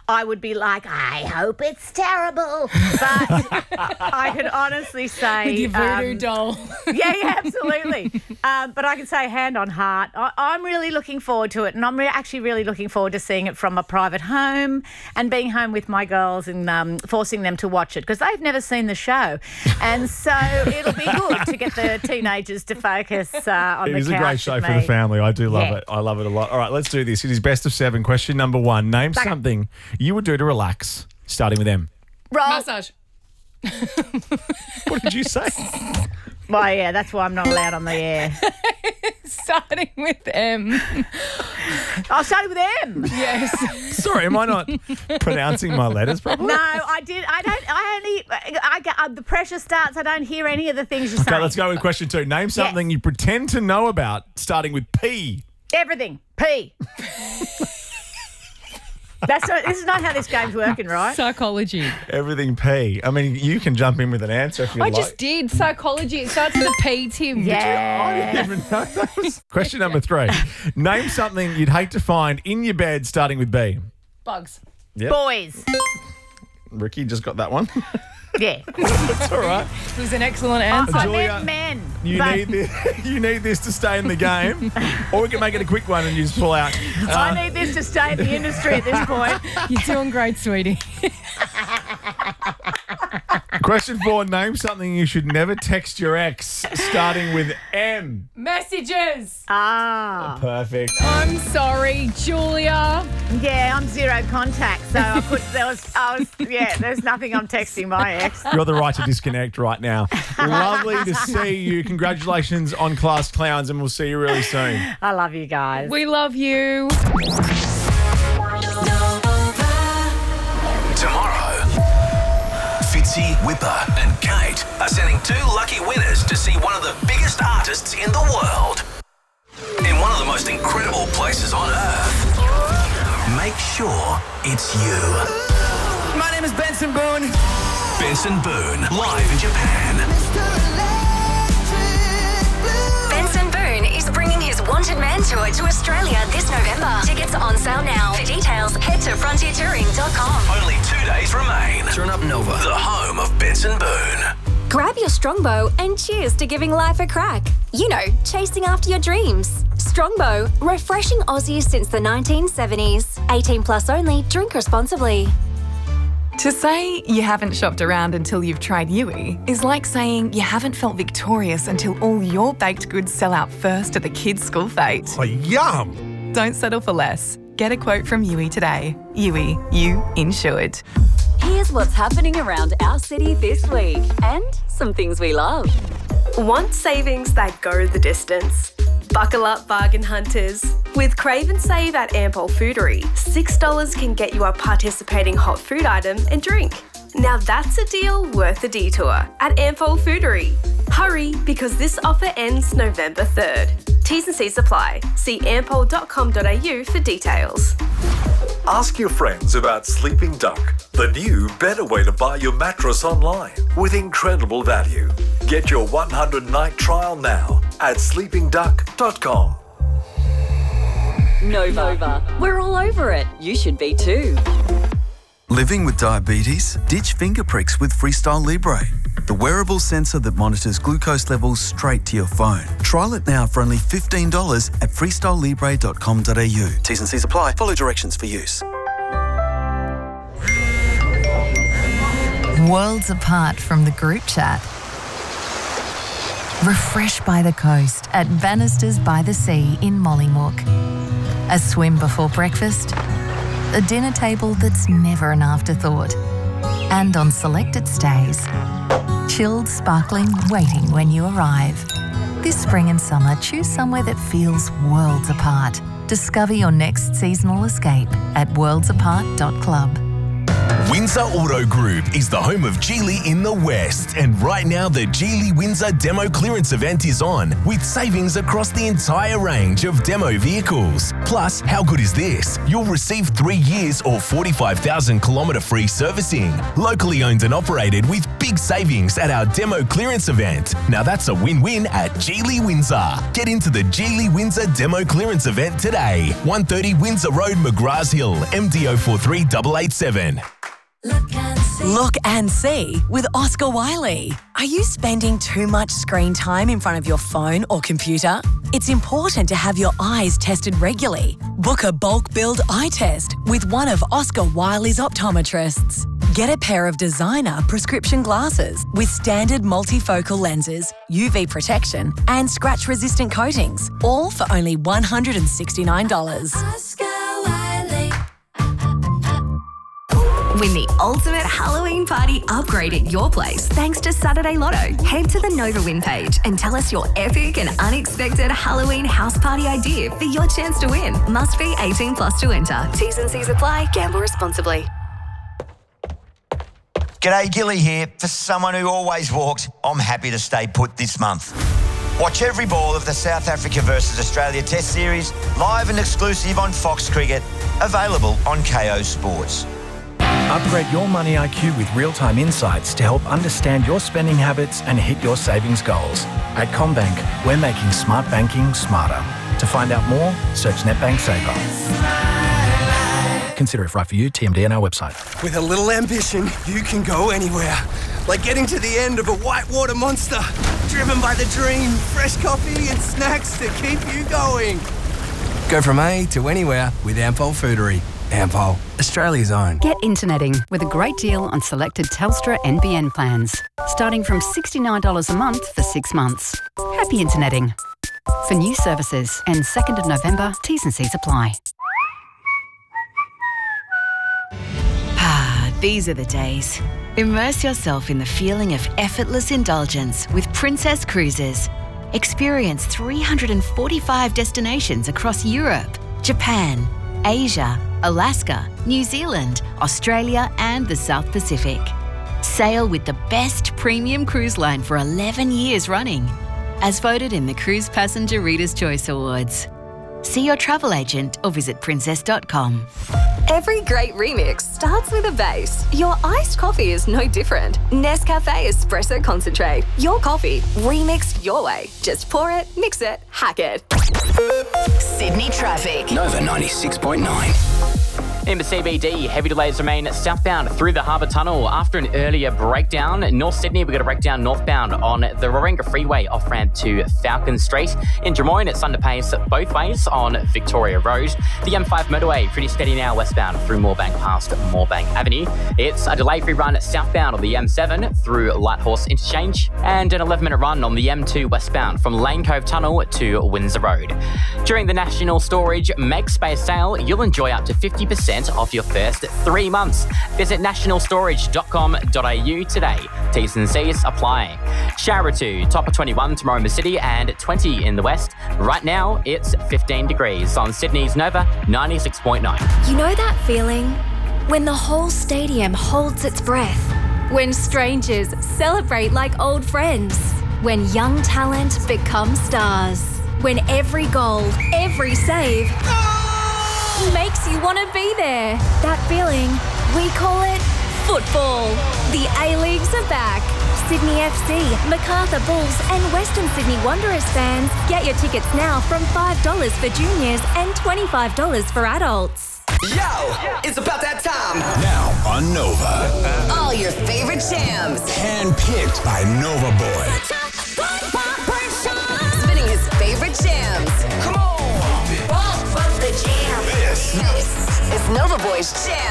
I would be like, I hope it's terrible. But I can honestly say... With your voodoo doll. Yeah, absolutely. But I can say hand on heart, I'm really looking forward to it, and I'm actually really looking forward to seeing it from a private home and being home with my girls and forcing them to watch it because they've never seen the show. And so it'll be good to get the teenagers to focus on the couch. It is a great show for the family. I do love it. I love it a lot. All right, let's do this. It is best of 7. Question number 1. Name something you would do to relax, starting with M. Roll. Massage. What did you say? Well, yeah, that's why I'm not allowed on the air. Starting with M. I'll start with M. Yes. Sorry, am I not pronouncing my letters properly? No, I did. The pressure starts. I don't hear any of the things you're saying. Okay, let's go with question 2. Name something you pretend to know about, starting with P. Everything. P. This is not how this game's working, right? Psychology. Everything P. I mean, you can jump in with an answer if you I like. just did. Psychology. It starts with a P, Tim. Yeah. I didn't even know that was... Question number 3. Name something you'd hate to find in your bed, starting with B. Bugs. Yep. Boys. Ricky just got that one. Yeah. It's all right. It was an excellent answer. I Julia, meant men. You need this to stay in the game, or we can make it a quick one and you just pull out. I need this to stay in the industry at this point. You're doing great, sweetie. Question 4. Name something you should never text your ex, starting with M. Messages. Ah. Perfect. I'm sorry, Julia. Yeah, I'm zero contact, so there's nothing I'm texting my ex. You're the right to disconnect right now. Lovely to see you. Congratulations on Class Clowns, and we'll see you really soon. I love you guys. We love you. Tomorrow, Fitzy, Whipper and Kate are sending 2 lucky winners to see one of the biggest artists in the world in one of the most incredible places on earth. Make sure it's you. My name is Benson Boone. Benson Boone, live in Japan. Benson Boone is bringing his Wanted Man tour to Australia this November. Tickets on sale now. For details, head to frontiertouring.com. Only 2 days remain. Turn up Nova, The home of Benson Boone. Grab your Strongbow and cheers to giving life a crack. You know, chasing after your dreams. Strongbow, refreshing Aussie since the 1970s. 18 plus only, drink responsibly. To say you haven't shopped around until you've tried Yui is like saying you haven't felt victorious until all your baked goods sell out first at the kids' school fete. Oh, yum! Don't settle for less. Get a quote from Yui today. Yui, you insured. Here's what's happening around our city this week and some things we love. Want savings that go the distance? Buckle up, bargain hunters. With Crave and Save at Ampol Foodery, $6 can get you a participating hot food item and drink. Now that's a deal worth a detour at Ampol Foodery. Hurry, because this offer ends November 3rd. T's and C's apply. See ampol.com.au for details. Ask your friends about Sleeping Duck, the new, better way to buy your mattress online with incredible value. Get your 100-night trial now at sleepingduck.com. Nova. We're all over it. You should be too. Living with diabetes? Ditch finger pricks with Freestyle Libre, the wearable sensor that monitors glucose levels straight to your phone. Trial it now for only $15 at freestylelibre.com.au. T's and C's apply. Follow directions for use. Worlds apart from the group chat. Refresh by the coast at Bannisters by the Sea in Mollymook. A swim before breakfast. A dinner table that's never an afterthought. And on selected stays, chilled, sparkling, waiting when you arrive. This spring and summer, choose somewhere that feels worlds apart. Discover your next seasonal escape at worldsapart.club. Windsor Auto Group is the home of Geely in the West, and right now the Geely Windsor Demo Clearance event is on, with savings across the entire range of demo vehicles. Plus, how good is this? You'll receive 3 years or 45,000 kilometre free servicing. Locally owned and operated with big savings at our Demo Clearance event. Now that's a win-win at Geely Windsor. Get into the Geely Windsor Demo Clearance event today. 130 Windsor Road, McGraths Hill, MDO 43887. Look and see with Oscar Wiley. Are you spending too much screen time in front of your phone or computer? It's important to have your eyes tested regularly. Book a bulk billed eye test with one of Oscar Wiley's optometrists. Get a pair of designer prescription glasses with standard multifocal lenses, UV protection and scratch-resistant coatings, all for only $169. Oscar Wiley. Win the ultimate Halloween party upgrade at your place thanks to Saturday Lotto. Head to the Nova Win page and tell us your epic and unexpected Halloween house party idea for your chance to win. Must be 18 plus to enter. T's and C's apply. Gamble responsibly. G'day, Gilly here. For someone who always walks, I'm happy to stay put this month. Watch every ball of the South Africa versus Australia Test Series live and exclusive on Fox Cricket, available on KO Sports. Upgrade your money IQ with real-time insights to help understand your spending habits and hit your savings goals. At CommBank, we're making smart banking smarter. To find out more, search NetBank Saver. Consider if right for you. TMD on our website. With a little ambition, you can go anywhere. Like getting to the end of a whitewater monster. Driven by the dream, fresh coffee and snacks to keep you going. Go from A to anywhere with Ampol Foodery. Ampol, Australia's own. Get interneting with a great deal on selected Telstra NBN plans, starting from $69 a month for 6 months. Happy interneting. For new services and 2nd of November, T's and C's apply. These are the days. Immerse yourself in the feeling of effortless indulgence with Princess Cruises. Experience 345 destinations across Europe, Japan, Asia, Alaska, New Zealand, Australia and the South Pacific. Sail with the best premium cruise line for 11 years running, as voted in the Cruise Passenger Reader's Choice Awards. See your travel agent or visit princess.com. Every great remix starts with a base. Your iced coffee is no different. Nescafe Espresso Concentrate. Your coffee, remixed your way. Just pour it, mix it, hack it. Sydney traffic. Nova 96.9. In the CBD, heavy delays remain southbound through the Harbour Tunnel after an earlier breakdown. North Sydney, we've got a breakdown northbound on the Warringah Freeway off-ramp to Falcon Street. In Drummoyne, it's under pace both ways on Victoria Road. The M5 motorway, pretty steady now westbound through Moorebank past Moorebank Avenue. It's a delay-free run southbound on the M7 through Lighthorse Interchange and an 11-minute run on the M2 westbound from Lane Cove Tunnel to Windsor Road. During the National Storage Make Space sale, you'll enjoy up to 50% off your first 3 months. Visit nationalstorage.com.au today. T's and C's apply. Shower 2, top of 21 tomorrow in the city and 20 in the west. Right now, it's 15 degrees on Sydney's Nova 96.9. You know that feeling? When the whole stadium holds its breath. When strangers celebrate like old friends. When young talent becomes stars. When every goal, every save makes you want to be there. That feeling, we call it football. The A-Leagues are back. Sydney FC, Macarthur Bulls and Western Sydney Wanderers fans. Get your tickets now from $5 for juniors and $25 for adults. Yo, it's about that time. Now on Nova. All your favorite jams. Handpicked by Nova Boy. Spinning his favorite jams. Come on. Bump the jam. This is Nova Boy's Jam.